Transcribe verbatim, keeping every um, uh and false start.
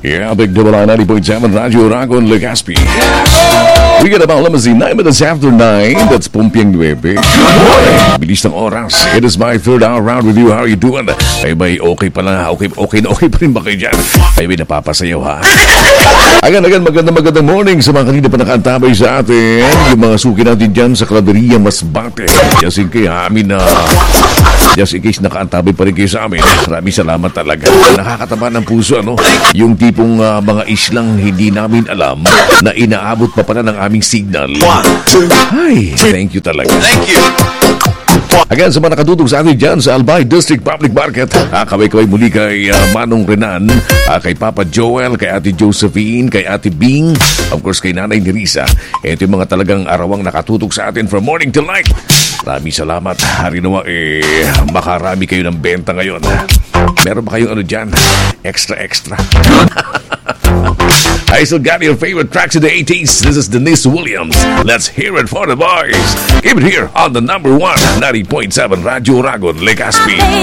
Yeah, Big Double I ninety point seven Radio Ragon, Legazpi. We get about limousine nine minutes after nine. That's Pumpiang Nueve. Bilis ng oras. It is my third hour round with you. How are you doing? Ay, bay, okay pala. Okay, okay na okay pa rin ba kayo dyan? Ay, bay, napapasayaw ha. Agan-agan, magandang magandang morning sa mga kanina pa nakaantabay sa atin. Yung mga suki natin dyan sa Claveria Masbate. Just in case, amin na... Just in case nakaantabay pa rin kayo sa amin. Maraming salamat talaga. Nakakataba ng puso, ano? Yung tipong uh, mga islang hindi namin alam na inaabot pa pala ng aming signal. One, two, Hi, thank you talaga. Thank you. Again, sa mga nakatutog sa atin dyan sa Albay District Public Market, ah, kaway-kaway muli kay uh, Manong Renan, ah, kay Papa Joel, kay Ate Josephine, kay Ate Bing, of course kay Nanay Nerissa. Ito yung mga talagang arawang nakatutog sa atin from morning till night. Maraming salamat. Hari nawa, eh, makarami kayo ng benta ngayon. Meron ba kayong ano dyan? Extra-extra. I still got your favorite tracks in the eighties. This is Denise Williams. Let's hear it for the boys. Keep it here on the number one, ninety point seven Radio Ragon, Legazpi.